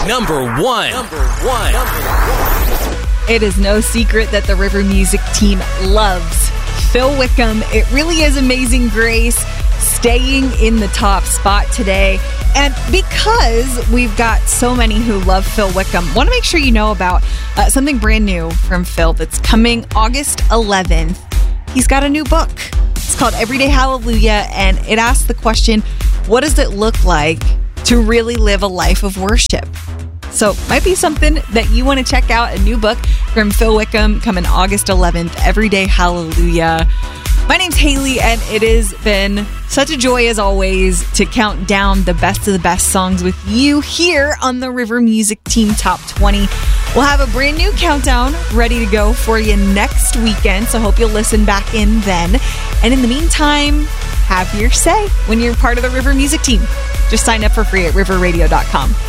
Number one. It is no secret that the River Music team loves Phil Wickham. It really is Amazing Grace staying in the top spot today. And because we've got so many who love Phil Wickham, want to make sure you know about something brand new from Phil that's coming August 11th. He's got a new book. It's called Everyday Hallelujah, and it asks the question, what does it look like to really live a life of worship? So might be something that you want to check out. A new book from Phil Wickham coming August 11th, Everyday Hallelujah. My name's Haley, and it has been such a joy as always to count down the best of the best songs with you here on the River Music Team Top 20. We'll have a brand new countdown ready to go for you next weekend, so hope you'll listen back in then. And in the meantime, have your say when you're part of the River Music Team. Just sign up for free at riverradio.com.